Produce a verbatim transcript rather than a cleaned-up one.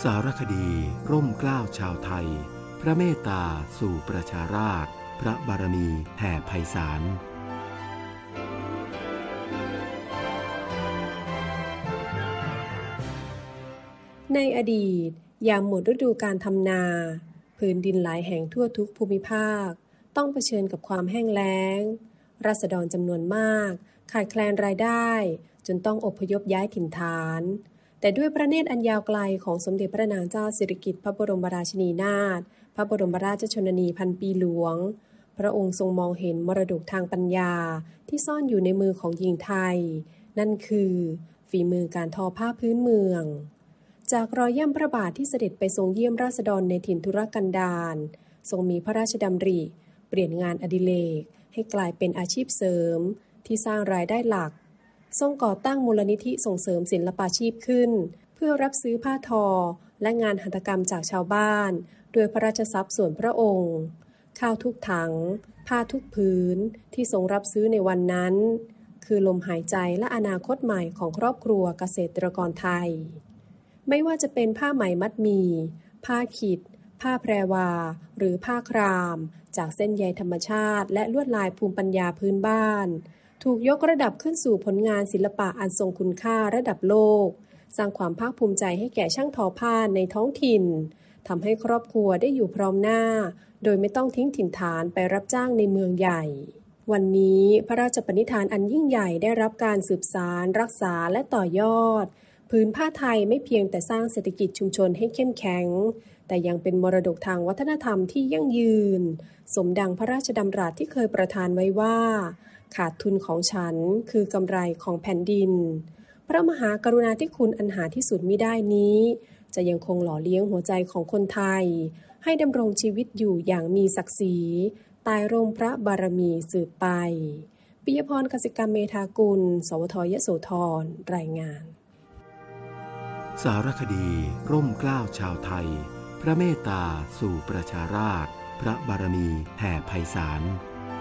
สารคดีร่มเกล้าชาวไทยพระเมตตาสู่ประชาราษฎร์พระบารมีแผ่ไพศาลในอดีตยามหมดฤดูการทำนาพื้นดินหลายแห่งทั่วทุกภูมิภาคต้องเผชิญกับความแห้งแล้งราษฎรจำนวนมากขาดแคลนรายได้จนต้องอพยพย้ายถิ่นฐานแต่ด้วยพระเนตรอันยาวไกลของสมเด็จพระนางเจ้าสิริกิติ์พระบรมราชินีนาถพระบรมราชชนนีพันปีหลวงพระองค์ทรงมองเห็นมรดกทางปัญญาที่ซ่อนอยู่ในมือของหญิงไทยนั่นคือฝีมือการทอผ้าพื้นเมืองจากรอยเยี่ยมพระบาทที่เสด็จไปทรงเยี่ยมราษฎรในถิ่นทุรกันดารทรงมีพระราชดำริเปลี่ยนงานอดิเรกให้กลายเป็นอาชีพเสริมที่สร้างรายได้หลักทรงก่อตั้งมูลนิธิส่งเสริมศิลปาชีพขึ้นเพื่อรับซื้อผ้าทอและงานหัตถกรรมจากชาวบ้านโดยพระราชทรัพย์ส่วนพระองค์ข้าวทุกถังผ้าทุกพื้นที่ทรงรับซื้อในวันนั้นคือลมหายใจและอนาคตใหม่ของครอบครัวเกษตรกรไทยไม่ว่าจะเป็นผ้าไหมมัดหมี่ผ้าขิดผ้าแพรวาหรือผ้าครามจากเส้นใยธรรมชาติและลวดลายภูมิปัญญาพื้นบ้านถูกยกระดับขึ้นสู่ผลงานศิลปะอันทรงคุณค่าระดับโลกสร้างความภาคภูมิใจให้แก่ช่างทอผ้าในท้องถิ่นทำให้ครอบครัวได้อยู่พร้อมหน้าโดยไม่ต้องทิ้งถิ่นฐานไปรับจ้างในเมืองใหญ่วันนี้พระราชปณิธานอันยิ่งใหญ่ได้รับการสืบสานรักษาและต่อยอดผืนผ้าไทยไม่เพียงแต่สร้างเศรษฐกิจชุมชนให้เข้มแข็งแต่ยังเป็นมรดกทางวัฒนธรรมที่ยั่งยืนสมดังพระราชดำรัสที่เคยประทานไว้ว่าขาดทุนของฉันคือกำไรของแผ่นดินพระมหากรุณาธิคุณอันหาที่สุดมิได้นี้จะยังคงหล่อเลี้ยงหัวใจของคนไทยให้ดำรงชีวิตอยู่อย่างมีศักดิ์ศรีใต้ร่มพระบารมีสืบไปปิยพร กสิกรรมเมธากุลสวท ยโสธรรายงานสารคดีร่มเกล้าชาวไทยพระเมตตาสู่ประชาราษฎร์พระบารมีแผ่ไพศาล